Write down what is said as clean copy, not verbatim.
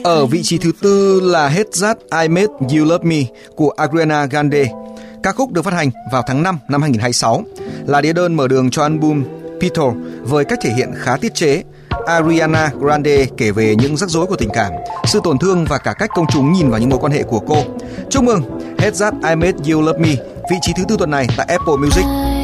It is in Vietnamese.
Ở vị trí thứ tư là Hate That I Made You Love Me của Ariana Grande. Ca khúc được phát hành vào tháng 5 năm 2026, là đĩa đơn mở đường cho album Petal với cách thể hiện khá tiết chế. Ariana Grande kể về những rắc rối của tình cảm, sự tổn thương và cả cách công chúng nhìn vào những mối quan hệ của cô. Chúc mừng Hate That I Made You Love Me, vị trí thứ tư tuần này tại Apple Music.